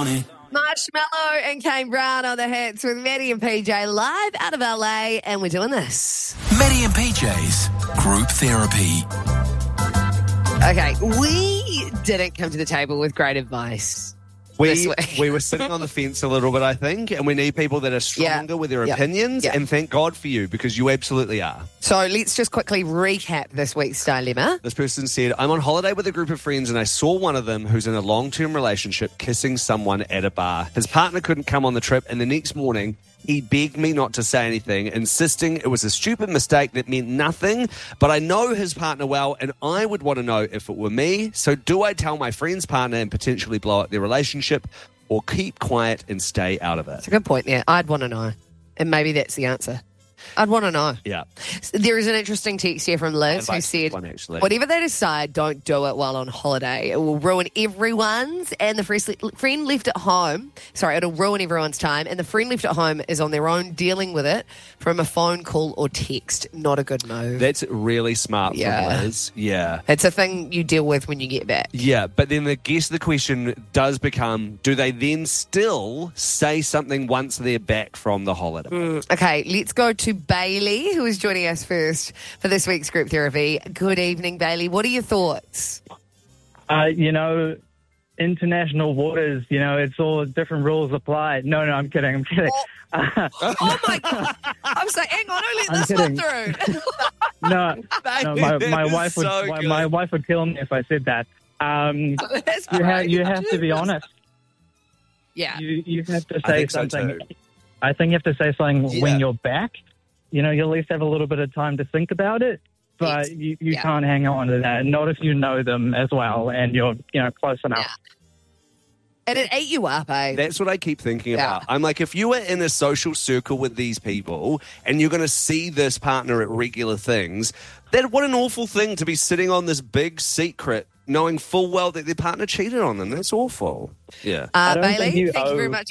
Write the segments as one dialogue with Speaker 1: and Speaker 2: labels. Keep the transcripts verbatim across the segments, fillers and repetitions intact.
Speaker 1: morning.
Speaker 2: Marshmallow and Kane Brown on the hits with Maddie and P J live out of L A, and we're doing this.
Speaker 1: Maddie and P J's Group Therapy.
Speaker 2: Okay, we didn't come to the table with great advice.
Speaker 3: We we were sitting on the fence a little bit, I think, and we need people that are stronger
Speaker 2: Yeah.
Speaker 3: with their
Speaker 2: Yeah.
Speaker 3: opinions,
Speaker 2: Yeah.
Speaker 3: and thank God for you, because you absolutely are.
Speaker 2: So let's just quickly recap this week's dilemma.
Speaker 3: This person said, I'm on holiday with a group of friends and I saw one of them who's in a long-term relationship kissing someone at a bar. His partner couldn't come on the trip, and the next morning he begged me not to say anything, insisting it was a stupid mistake that meant nothing, but I know his partner well and I would want to know if it were me. So do I tell my friend's partner and potentially blow up their relationship, or keep quiet and stay out of it?
Speaker 2: It's a good point there. I'd want to know. And maybe that's the answer. I'd want to know.
Speaker 3: Yeah.
Speaker 2: There is an interesting text here from Liz who
Speaker 3: Advice
Speaker 2: said,
Speaker 3: one, actually.
Speaker 2: whatever they decide, don't do it while on holiday. It will ruin everyone's, and the friend left at home, sorry, it'll ruin everyone's time, and the friend left at home is on their own dealing with it from a phone call or text. Not a good move.
Speaker 3: That's really smart
Speaker 2: Yeah.
Speaker 3: from Liz. Yeah.
Speaker 2: It's a thing you deal with when you get back.
Speaker 3: Yeah, but then the guess the question does become, do they then still say something once they're back from the holiday?
Speaker 2: Mm, okay, let's go to Bailey, who is joining us first for this week's group therapy. Good evening, Bailey. What are your thoughts?
Speaker 4: Uh, you know, international waters, you know, it's all different rules apply. No, no, I'm kidding. I'm kidding. Uh,
Speaker 2: Oh, my God. I'm saying, hang on, don't let
Speaker 4: I'm
Speaker 2: this
Speaker 4: kidding.
Speaker 2: one through.
Speaker 4: no, no, my,
Speaker 3: That
Speaker 4: my
Speaker 3: is
Speaker 4: wife would
Speaker 3: so
Speaker 4: my,
Speaker 3: good.
Speaker 4: my wife would kill me if I said that. Um,
Speaker 2: That's
Speaker 4: you, ha-
Speaker 2: great.
Speaker 4: you have to be honest.
Speaker 2: Yeah.
Speaker 4: You you have to
Speaker 3: I
Speaker 4: say
Speaker 3: think so
Speaker 4: something.
Speaker 3: too.
Speaker 4: I think you have to say something
Speaker 3: Yeah.
Speaker 4: when you're back. You know, you at least have a little bit of time to think about it. But
Speaker 2: Yes.
Speaker 4: you, you
Speaker 2: Yeah.
Speaker 4: can't hang on to that. Not if you know them as well and you're, you know, close enough.
Speaker 2: Yeah. And it ate you up, eh?
Speaker 3: That's what I keep thinking
Speaker 2: Yeah.
Speaker 3: about. I'm like, if you were in a social circle with these people and you're going to see this partner at regular things, that what an awful thing to be sitting on this big secret knowing full well that their partner cheated on them. That's awful. Yeah.
Speaker 2: Uh,
Speaker 4: don't think
Speaker 2: Bailey,
Speaker 4: you
Speaker 2: thank you
Speaker 4: owe-
Speaker 2: very much.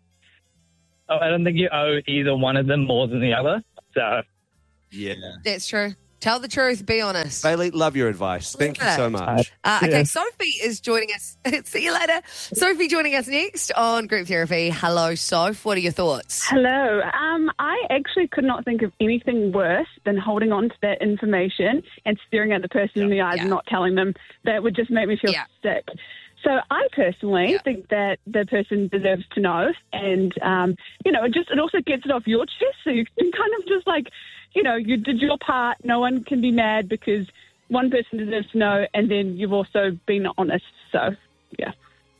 Speaker 4: Oh, I don't think you owe either one of them more than the other. So,
Speaker 3: Yeah.
Speaker 2: That's true. Tell the truth, be honest.
Speaker 3: Bailey, love your advice. Thank you so much.
Speaker 2: Uh, okay,
Speaker 4: Yeah.
Speaker 2: Sophie is joining us. See you later. Sophie joining us next on Group Therapy. Hello, Soph. What are your thoughts?
Speaker 5: Hello. Um, I actually could not think of anything worse than holding on to that information and staring at the person in the eyes
Speaker 2: Yeah.
Speaker 5: and not telling them. That would just make me feel
Speaker 2: Yeah.
Speaker 5: sick. So I personally
Speaker 2: Yeah.
Speaker 5: think that the person deserves to know, and um, you know, it just it also gets it off your chest, so you can kind of just like, you know, you did your part. No one can be mad because one person deserves to know, and then you've also been honest. So yeah.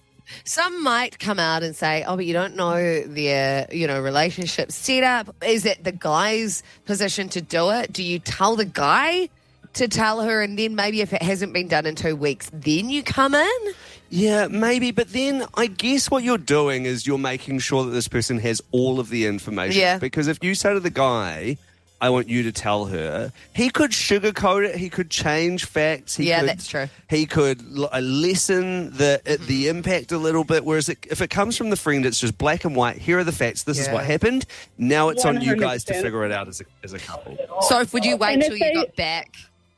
Speaker 2: Some might come out and say, oh, but you don't know their, you know, relationship setup. Is it the guy's position to do it? Do you tell the guy to tell her, and then maybe if it hasn't been done in two weeks, then you come in?
Speaker 3: Yeah, maybe. But then I guess what you're doing is you're making sure that this person has all of the information.
Speaker 2: Yeah.
Speaker 3: Because if you say to the guy, I want you to tell her, he could sugarcoat it. He could change facts. He
Speaker 2: Yeah,
Speaker 3: could,
Speaker 2: that's true.
Speaker 3: He could l- uh, lessen the uh, the impact a little bit. Whereas it, if it comes from the friend, it's just black and white. Here are the facts. This is
Speaker 2: Yeah.
Speaker 3: what happened. Now it's on you
Speaker 5: one hundred
Speaker 3: guys to
Speaker 5: percent.
Speaker 3: figure it out as a, as a couple.
Speaker 2: Soph, would you wait
Speaker 5: And if
Speaker 2: till you
Speaker 5: they-
Speaker 2: got back?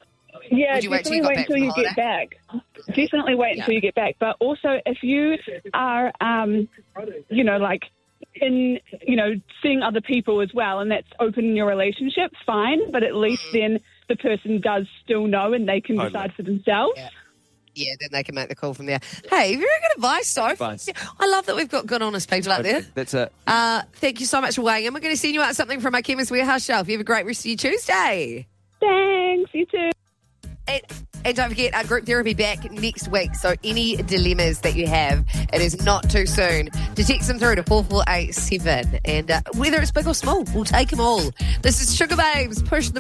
Speaker 5: Yeah,
Speaker 2: Would you wait till
Speaker 5: definitely
Speaker 2: you got
Speaker 5: wait
Speaker 2: back
Speaker 5: until
Speaker 2: from
Speaker 5: you
Speaker 2: holiday?
Speaker 5: get back. Definitely wait
Speaker 2: Yeah.
Speaker 5: until you get back. But also, if you are, um, you know, like in, you know, seeing other people as well, and that's open in your relationship, fine. But at least
Speaker 2: Mm.
Speaker 5: then the person does still know, and they can
Speaker 3: Totally.
Speaker 5: decide for themselves.
Speaker 2: Yeah. Yeah, then they can make the call from there. Hey, very good advice, Soph.
Speaker 3: Advice.
Speaker 2: I love that we've got good, honest people out there.
Speaker 3: That's it.
Speaker 2: Uh, thank you so much for weighing in. We're going to send you out something from our Chemist Warehouse shelf. You have a great rest of your Tuesday.
Speaker 5: Thanks. You too.
Speaker 2: And, and don't forget, our group therapy back next week. So any dilemmas that you have, it is not too soon to text them through to four four eight seven. And uh, whether it's big or small, we'll take them all. This is Sugar Babes, Push the